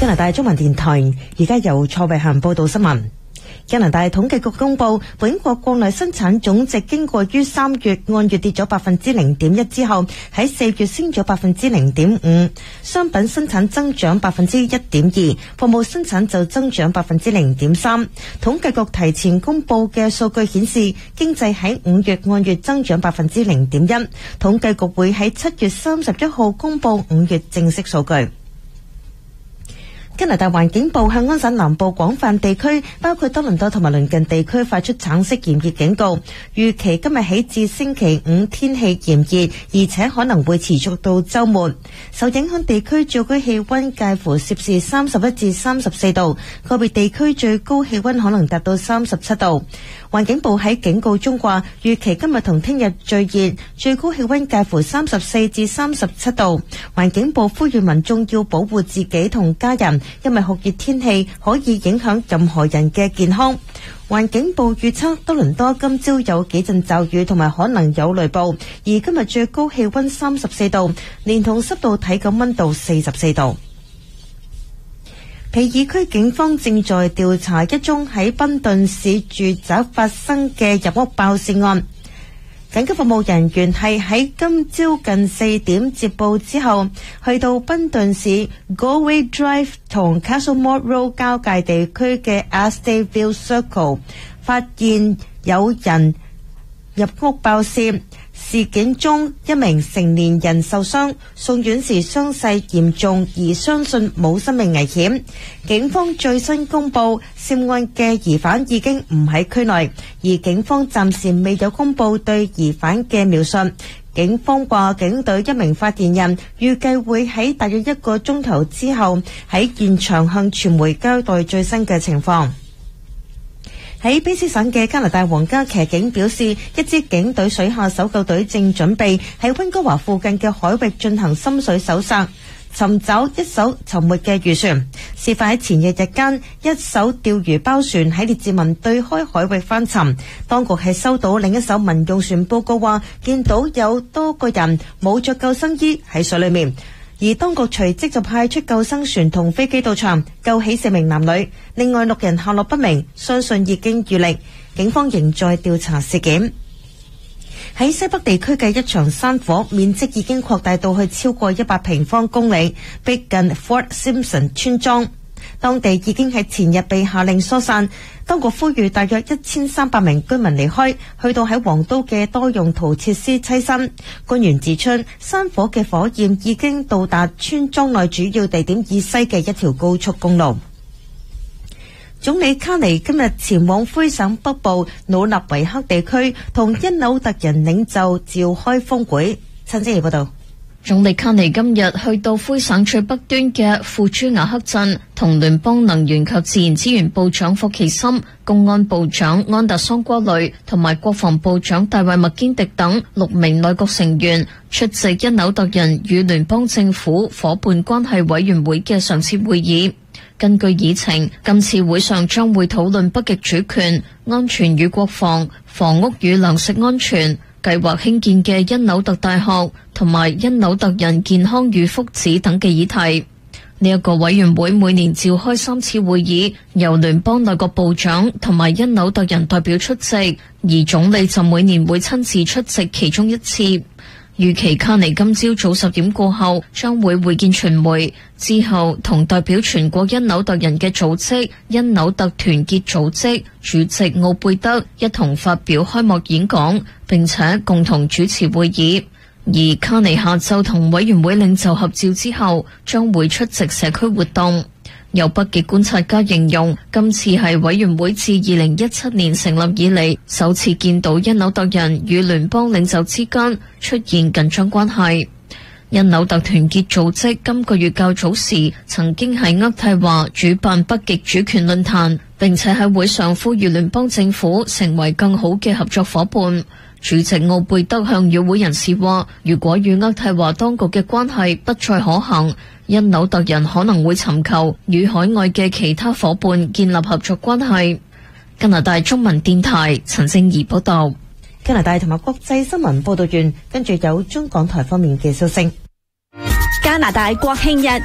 加拿大中文電台而家由蔡慧嫻報道新聞。加拿大統計局公布，本國國內生產總值經過於3月按月跌咗 0.1% 之後，喺4月升咗 0.5%， 商品生產增長 1.2%， 服務生產就增長 0.3%。統計局提前公布嘅數據顯示，經濟喺5月按月增長 0.1%。統計局會喺7月31號公布5月正式數據。加拿大環境部向安省南部廣泛地區，包括多倫多同埋鄰近地區發出橙色炎熱警告，預期今日起至星期五天氣炎熱，而且可能會持續到週末。受影響地區最高氣溫介乎攝氏31至34度，個別地區最高氣溫可能達到37度。環境部喺警告中話，預期今日同聽日最熱，最高氣溫介乎34至37度。環境部呼籲民眾要保護自己同家人，因為酷熱天氣可以影響任何人嘅健康。環境部預測多倫多今朝有幾陣驟雨同埋可能有雷暴，而今日最高氣溫34度，連同濕度體感溫度44度。皮爾區警方正在調查一宗喺賓頓市住宅發生嘅入屋爆竊案。緊急服務人員係喺今朝近4點接報之後，去到賓頓市 Galway Drive 同 Castlemore Road 交界地區嘅 Astaville Circle， 發現有人入屋爆竊。事件中一名成年人受傷，送院時傷勢嚴重，而相信冇生命危險。警方最新公布，涉案嘅疑犯已經唔喺區內，而警方暫時未有公布對疑犯嘅描述。警方話，警隊一名發言人預計會喺大約1個鐘頭之後喺現場向傳媒交代最新嘅情況。喺卑詩省嘅加拿大皇家騎警表示，一支警隊水下搜救隊正準備喺溫哥華附近嘅海域進行深水搜索，尋找一艘沉沒嘅漁船。事發喺前日日間，一艘釣魚包船喺列治文對開海域翻沉。當局係收到另一艘民用船報告話，見到有多個人冇着救生衣喺水裏面。而當局隨即就派出救生船同飛機到場，救起4名男女，另外6人下落不明，相信已經遇溺。警方仍在調查事件。喺西北地區嘅一場山火，面積已經擴大到去超過100平方公里，逼近 Fort Simpson 村莊。當地已經喺前日被下令疏散，當局呼籲大約1300名居民離開，去到喺黃都嘅多用途設施棲身。官員指出，山火嘅火焰已經到達村莊內主要地點以西嘅一條高速公路。總理卡尼今日前往魁省北部努納維克地區，同因紐特人領袖召開峰會。陳姐怡報道。 總理卡尼今日去到魁省最北端嘅庫朱瓦克鎮，同聯邦能源及自然資源部長霍奇森、公安部長安達桑瓜雷同埋國防部長大衛麥堅迪等6名內閣成員出席因紐特人與聯邦政府夥伴關係委員會嘅常設會議。根據議程，今次會上將會討論北極主權、安全與國防、房屋與糧食安全、計劃興建嘅因紐特大學同埋因紐特人健康與福祉等嘅議題。呢一個委員會每年召開3次會議，由聯邦內閣部長同埋因紐特人代表出席，而總理就每年會親自出席其中一次。預期卡尼今朝早10點過後將會會見傳媒，之後同代表全國因紐特人嘅組織因紐特團結組織主席奧貝德一同發表開幕演講，並且共同主持會議。而卡尼下晝同委員會領袖合照之後，將會出席社區活動。有北極觀察家形容，今次係委員會自2017年成立以嚟首次見到因紐特人與聯邦領袖之間出現緊張關係。因紐特團結組織今個月較早時曾經喺渥太華主辦北極主權論壇，並且喺會上呼籲聯邦政府成為更好嘅合作夥伴。主席奧貝德向與會人士話，如果與渥太華當局嘅關係不再可行，因紐特人可能會尋求與海外嘅其他夥伴建立合作關係。加拿大中文電台陳靜怡報道。 加拿大同埋國際新聞報道完，跟住有中港台方面嘅消息。 加拿大國慶日